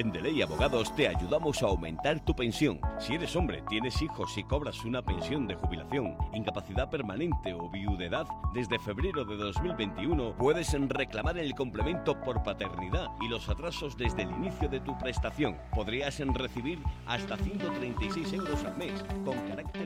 En Deley Abogados te ayudamos a aumentar tu pensión. Si eres hombre, tienes hijos y cobras una pensión de jubilación, incapacidad permanente o viudedad, desde febrero de 2021 puedes reclamar el complemento por paternidad y los atrasos desde el inicio de tu prestación. Podrías recibir hasta 136 euros al mes, con carácter